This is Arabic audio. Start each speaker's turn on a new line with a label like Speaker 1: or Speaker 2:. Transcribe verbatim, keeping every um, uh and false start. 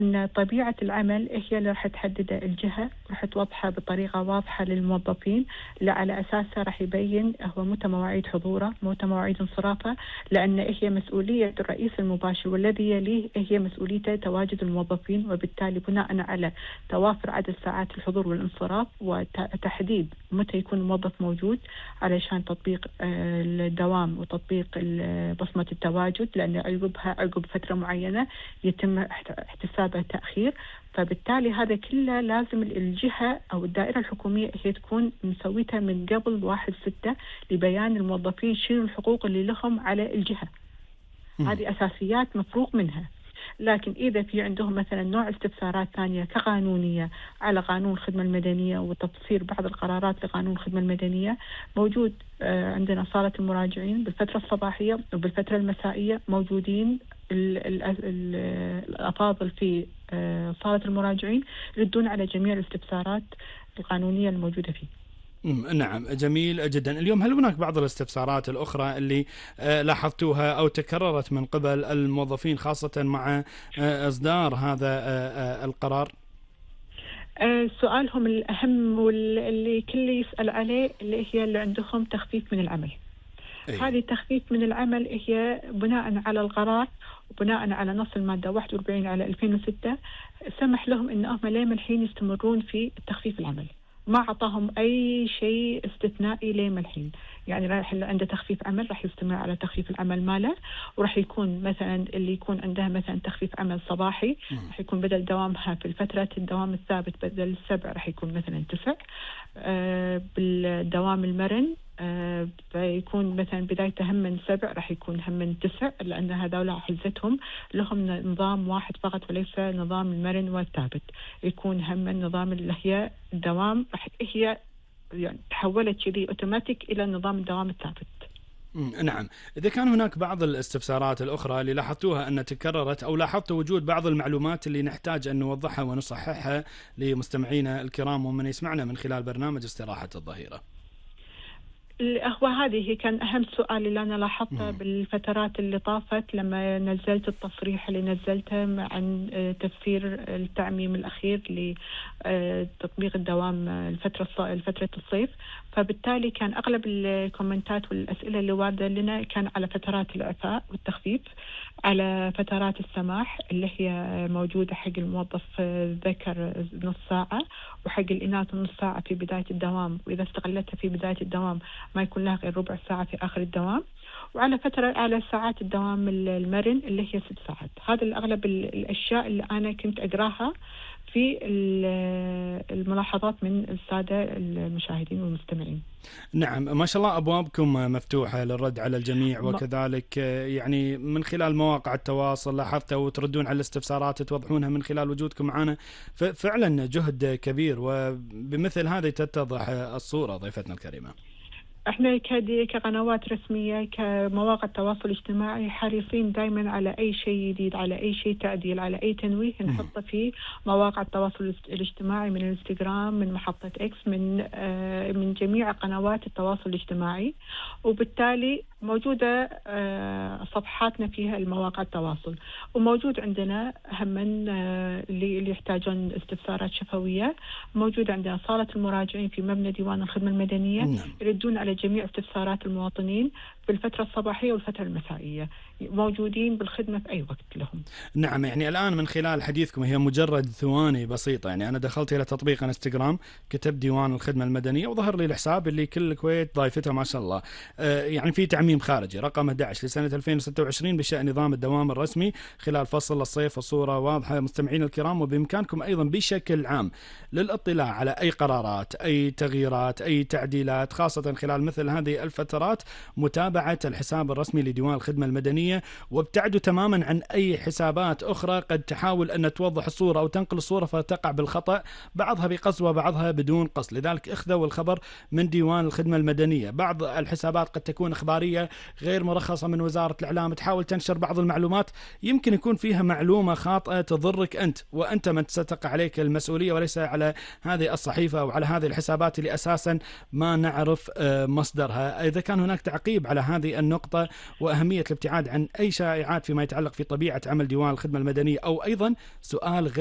Speaker 1: أن طبيعة العمل هي اللي راح تحدد الجهة، راح توضحها بطريقة واضحة للموظفين، اللي على أساسها راح يبين هو متى مواعيد حضوره متى مواعيد انصرافه، لأن هي مسؤولية الرئيس المباشر والذي يليه هي مسؤوليته تواجد الموظفين، وبالتالي بناء على توافر عدد ساعات الحضور والانصراف وتحديد متى يكون الموظف موجود علشان تطبيق الدوام وتطبيق بصمة التواجد، لأن عقبها عقب فترة معينة يتم احتسابها تأخير. فبالتالي هذا كله لازم الجهة أو الدائرة الحكومية هي تكون مسويتها من قبل واحد ستة لبيان الموظفين شنو الحقوق اللي لهم على الجهة. هذه أساسيات مفروغ منها. لكن إذا في عندهم مثلا نوع استفسارات ثانية كقانونية على قانون الخدمة المدنية وتفسير بعض القرارات لقانون الخدمة المدنية، موجود عندنا صالة المراجعين بالفترة الصباحية وبالفترة المسائية، موجودين الأفاضل في صالة المراجعين يردون على جميع الاستفسارات القانونية الموجودة فيه.
Speaker 2: نعم، جميل جدا. اليوم هل هناك بعض الاستفسارات الأخرى اللي لاحظتوها أو تكررت من قبل الموظفين خاصة مع إصدار هذا القرار؟
Speaker 1: سؤالهم الأهم واللي كل يسأل عليه اللي هي اللي عندهم تخفيف من العمل. أيه. هذه التخفيف من العمل هي بناء على القرار وبناء على نص المادة واحد وأربعين على ألفين وستة سمح لهم إنهم لين الحين يستمرون في تخفيف العمل، ما عطاهم أي شيء استثنائي لين الحين. يعني راح اللي عنده تخفيف عمل راح يستمر على تخفيف العمل ماله، وراح يكون مثلا اللي يكون عنده مثلا تخفيف عمل صباحي راح يكون بدل دوامها في الفترة الدوام الثابت بدل السبع راح يكون مثلا تسع. آه بالدوام المرن آه فيكون مثلا بدايته هم من سبع راح يكون هم من تسع، لأن هذولا حزتهم لهم نظام واحد فقط وليس نظام المرن والثابت، يكون هم النظام اللي هي الدوام راح هي يعني تحولت كذي اوتوماتيك الى نظام الدوام الثابت.
Speaker 2: نعم. إذا كان هناك بعض الاستفسارات الأخرى اللي لاحظتوها أن تكررت أو لاحظت وجود بعض المعلومات اللي نحتاج أن نوضحها ونصححها لمستمعينا الكرام ومن يسمعنا من خلال برنامج استراحة الظهيرة.
Speaker 1: هو هذه كان أهم سؤال اللي أنا لاحظته بالفترات اللي طافت لما نزلت التصريح اللي نزلته عن تفسير التعميم الأخير لتطبيق الدوام الفترة الفترة الصيف. فبالتالي كان أغلب الكومنتات والأسئلة اللي واردة لنا كان على فترات الإعفاء والتخفيف، على فترات السماح اللي هي موجودة حق الموظف ذكر نص ساعة وحق الإناث نص ساعة في بداية الدوام، وإذا استغلتها في بداية الدوام ما يكون لها غير ربع ساعة في آخر الدوام، وعلى فترة على ساعات الدوام المرن اللي هي ست ساعات. هذا الأغلب الأشياء اللي أنا كنت أقراها في الملاحظات من السادة المشاهدين والمستمعين.
Speaker 2: نعم، ما شاء الله أبوابكم مفتوحة للرد على الجميع، وكذلك يعني من خلال مواقع التواصل لاحظت وتردون على الاستفسارات توضحونها من خلال وجودكم معنا، ففعلا جهد كبير، وبمثل هذا تتضح الصورة. ضيفتنا الكريمة،
Speaker 1: احنا كدي كقنوات رسمية كمواقع التواصل الاجتماعي حريصين دائما على اي شيء جديد، على اي شيء تعديل، على اي تنويه نحطه في مواقع التواصل الاجتماعي، من الانستغرام، من محطة اكس، من آه من جميع قنوات التواصل الاجتماعي، وبالتالي موجودة آه صفحاتنا فيها المواقع التواصل، وموجود عندنا هم آه اللي اللي يحتاجون استفسارات شفوية، موجود عندنا صالة المراجعين في مبنى ديوان الخدمة المدنية يردون على جميع استفسارات المواطنين في الفترة الصباحية والفترة المسائية، موجودين بالخدمة في أي وقت لهم.
Speaker 2: نعم، يعني الآن من خلال حديثكم هي مجرد ثواني بسيطة، يعني أنا دخلت إلى تطبيق انستغرام كتب ديوان الخدمة المدنية وظهر لي الحساب اللي كل الكويت ضايفتها ما شاء الله. آه يعني في تعميم خارجي رقم أحد عشر لسنة ألفين وستة وعشرين بشأن نظام الدوام الرسمي خلال فصل الصيف. الصورة واضحة مستمعين الكرام، وبإمكانكم أيضا بشكل عام للاطلاع على أي قرارات، أي تغييرات، أي تعديلات، خاصة خلال مثل هذه الفترات، متابعة الحساب الرسمي لديوان الخدمة المدنية، وابتعدوا تماما عن أي حسابات أخرى قد تحاول أن توضح الصورة أو تنقل الصورة فتقع بالخطأ، بعضها بقصد وبعضها بدون قصد. لذلك اخذوا الخبر من ديوان الخدمة المدنية. بعض الحسابات قد تكون إخبارية غير مرخصة من وزارة الإعلام، تحاول تنشر بعض المعلومات يمكن يكون فيها معلومة خاطئة تضرك أنت، وأنت من ستقع عليك المسؤولية، وليس على هذه الصحيفة أو على هذه الحسابات اللي أساسا ما نعرف مصدرها، إذا كان هناك تعقيب على هذه النقطة وأهمية الابتعاد عن أي شائعات فيما يتعلق في طبيعة عمل ديوان الخدمة المدنية، أو أيضا سؤال